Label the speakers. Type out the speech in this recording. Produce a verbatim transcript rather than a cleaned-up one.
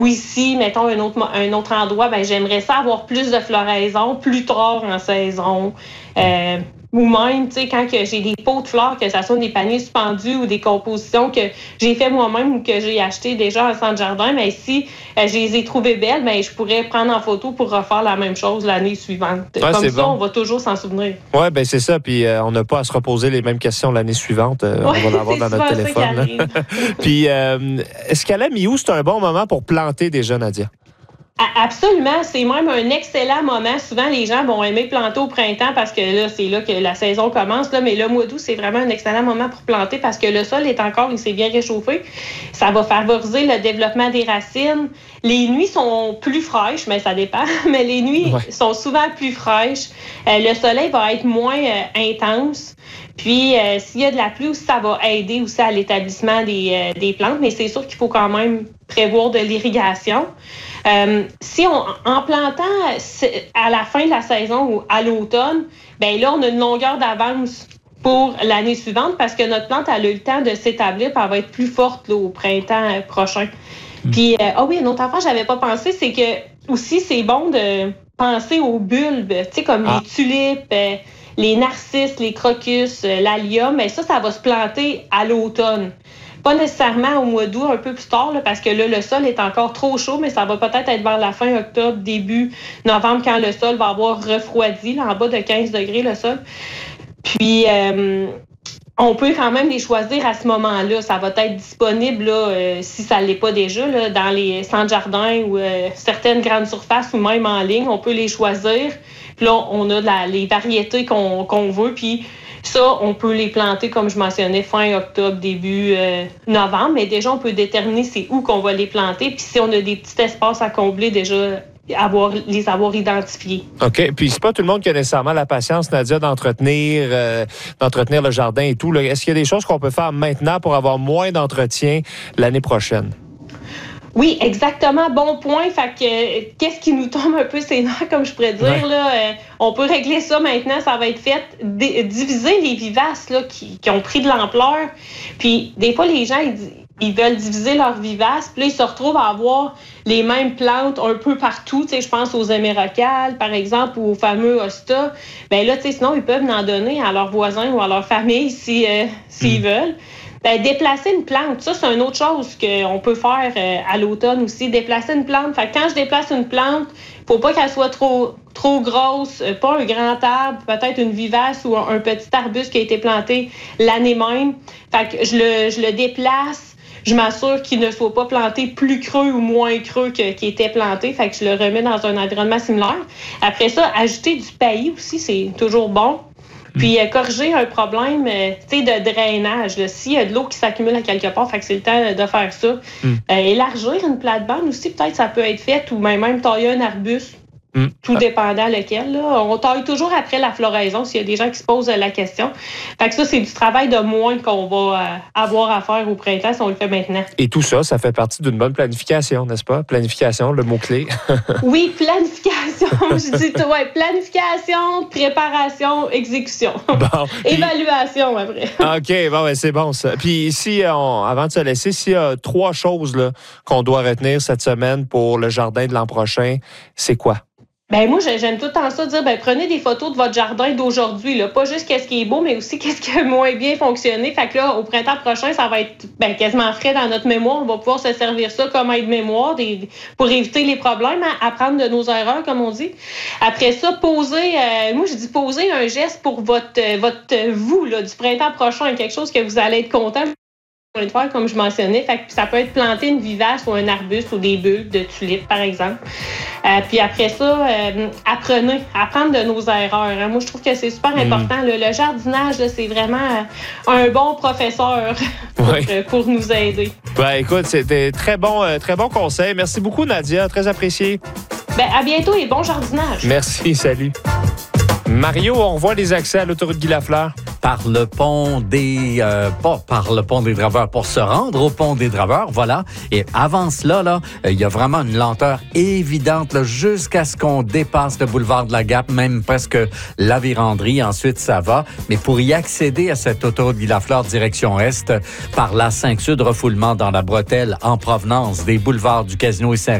Speaker 1: ou ici, mettons, un autre, un autre endroit, ben j'aimerais ça avoir plus de floraison plus tard en saison. Euh, ou même, tu sais, quand que j'ai des pots de fleurs, que ce soit des paniers suspendus ou des compositions que j'ai fait moi-même ou que j'ai acheté déjà en centre jardin, mais si euh, je les ai trouvées belles, ben je pourrais prendre en photo pour refaire la même chose l'année suivante.
Speaker 2: Ouais,
Speaker 1: Comme ça,
Speaker 2: bon.
Speaker 1: on va toujours s'en souvenir.
Speaker 2: Oui, bien c'est ça. Puis euh, on n'a pas à se reposer les mêmes questions l'année suivante. Euh,
Speaker 1: ouais,
Speaker 2: on va l'avoir dans notre téléphone. Puis, euh, escalade mi-août, c'est un bon moment pour planter déjà, Nadia?
Speaker 1: Absolument, c'est même un excellent moment. Souvent, les gens vont aimer planter au printemps parce que là, c'est là que la saison commence. Là, mais le mois d'août, c'est vraiment un excellent moment pour planter parce que le sol est encore, il s'est bien réchauffé. Ça va favoriser le développement des racines. Les nuits sont plus fraîches, mais ça dépend. Mais les nuits ouais. sont souvent plus fraîches. Euh, le soleil va être moins euh, intense. Puis, euh, s'il y a de la pluie aussi, ça va aider aussi à l'établissement des, euh, des plantes. Mais c'est sûr qu'il faut quand même prévoir de l'irrigation. Euh, si on, en plantant à la fin de la saison ou à l'automne, ben là, on a une longueur d'avance pour l'année suivante parce que notre plante, elle a eu le temps de s'établir puis elle va être plus forte là, au printemps prochain. Mmh. Puis, euh, ah oui, une autre affaire, j'avais pas pensé, c'est que aussi, c'est bon de penser aux bulbes, tu sais, comme ah. les tulipes, euh, les narcisses, les crocus, euh, l'allium, mais ça, ça va se planter à l'automne. Pas nécessairement au mois d'août, un peu plus tard, là, parce que là, le sol est encore trop chaud, mais ça va peut-être être vers la fin octobre, début novembre, quand le sol va avoir refroidi, là, en bas de quinze degrés, le sol. Puis, euh, on peut quand même les choisir à ce moment-là. Ça va être disponible, là, euh, si ça ne l'est pas déjà, là, dans les centres jardins ou euh, certaines grandes surfaces ou même en ligne. On peut les choisir. Puis là, on a la, les variétés qu'on, qu'on veut. Puis, ça, on peut les planter, comme je mentionnais, fin octobre, début euh, novembre. Mais déjà, on peut déterminer c'est où qu'on va les planter. Puis si on a des petits espaces à combler, déjà, avoir, les avoir identifiés.
Speaker 2: OK. Puis c'est pas tout le monde qui a nécessairement la patience, Nadia, d'entretenir, euh, d'entretenir le jardin et tout. Là. Est-ce qu'il y a des choses qu'on peut faire maintenant pour avoir moins d'entretien l'année prochaine?
Speaker 1: Oui, exactement. Bon point. Fait que euh, qu'est-ce qui nous tombe un peu ses nerfs, comme je pourrais dire, ouais. là, euh, on peut régler ça maintenant, ça va être fait. D- diviser les vivaces là, qui, qui ont pris de l'ampleur. Puis des fois, les gens, ils, ils veulent diviser leurs vivaces, puis là, ils se retrouvent à avoir les mêmes plantes un peu partout. Tu sais, je pense aux émérocales, par exemple, ou aux fameux hostas. Ben là, tu sais, sinon, ils peuvent en donner à leurs voisins ou à leur famille si, euh, s'ils mmh. veulent. Ben, déplacer une plante, ça, c'est une autre chose qu'on peut faire euh, à l'automne aussi. Déplacer une plante. Fait que quand je déplace une plante, faut pas qu'elle soit trop, trop grosse, euh, pas un grand arbre, peut-être une vivace ou un, un petit arbuste qui a été planté l'année même. Fait que je le, je le déplace. Je m'assure qu'il ne soit pas planté plus creux ou moins creux que, qu'il était planté. Fait que je le remets dans un environnement similaire. Après ça, ajouter du paillis aussi, c'est toujours bon. Puis euh, corriger un problème euh, de drainage. Là. S'il y a de l'eau qui s'accumule à quelque part, fait que c'est le temps de faire ça. Mm. Euh, élargir une plate-bande aussi, peut-être ça peut être fait, ou même, même tailler un arbuste. Mm. Tout dépendant lequel. Là. On taille toujours après la floraison s'il y a des gens qui se posent la question. Fait que ça, c'est du travail de moins qu'on va euh, avoir à faire au printemps si on le fait maintenant.
Speaker 2: Et tout ça, ça fait partie d'une bonne planification, n'est-ce pas? Planification, le mot-clé.
Speaker 1: Oui, planification. Je dis tout, ouais, planification, préparation, exécution. Bon, puis... Évaluation après.
Speaker 2: OK, bon, ben, c'est bon ça. Puis ici, on, avant de se laisser, s'il y a trois choses là, qu'on doit retenir cette semaine pour le jardin de l'an prochain, c'est quoi?
Speaker 1: Ben moi, j'aime tout le temps ça, dire, ben prenez des photos de votre jardin d'aujourd'hui, là. Pas juste qu'est-ce qui est beau, mais aussi qu'est-ce qui a moins bien fonctionné. Fait que là, au printemps prochain, ça va être ben, quasiment frais dans notre mémoire. On va pouvoir se servir ça comme aide-mémoire des, pour éviter les problèmes, hein, apprendre de nos erreurs, comme on dit. Après ça, poser, euh, moi, je dis poser un geste pour votre, votre vous, là, du printemps prochain, quelque chose que vous allez être content de faire, comme je mentionnais. Fait que ça peut être planter une vivace ou un arbuste ou des bulbes de tulipes, par exemple. Euh, puis après ça, euh, apprenez, apprendre de nos erreurs. Hein. Moi, je trouve que c'est super important. Mmh. Là. Le jardinage, là, c'est vraiment un bon professeur pour, oui. euh, pour nous aider.
Speaker 2: Ben, écoute, c'était très bon, euh, très bon conseil. Merci beaucoup, Nadia. Très apprécié.
Speaker 1: Ben, à bientôt et bon jardinage.
Speaker 2: Merci, salut. Mario, on revoit les accès à l'autoroute Guy Lafleur.
Speaker 3: par le pont des... Euh, pas par le pont des Draveurs, pour se rendre au pont des Draveurs, voilà. Et avant cela, là, il y a vraiment une lenteur évidente là, jusqu'à ce qu'on dépasse le boulevard de la Gap, même presque la Vérandrie. Ensuite, ça va. Mais pour y accéder à cette autoroute Guy-Lafleur direction Est, par la cinq Sud, refoulement dans la bretelle en provenance des boulevards du Casino et Saint